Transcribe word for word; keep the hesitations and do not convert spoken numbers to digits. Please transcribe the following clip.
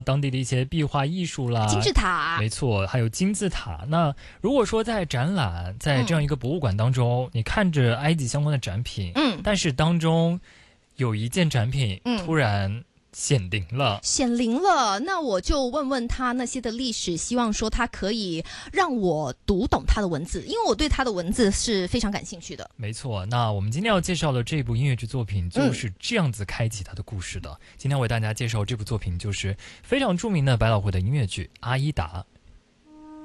当地的一些壁画艺术啦， 金字塔， 没错，还有金字塔。那如果说在展览，在这样一个博物馆当中，嗯、你看着埃及相关的展品， 嗯， 但是当中有一件展品、 嗯、 突然显灵了， 显灵了，那我就问问他那些的历史，希望说他可以让我读懂他的文字，因为我对他的文字是非常感兴趣的。 没错，那我们今天要介绍的这部音乐剧作品就是这样子开启他的故事的。嗯、今天为大家介绍这部作品就是非常著名的百老汇的音乐剧《阿依达》。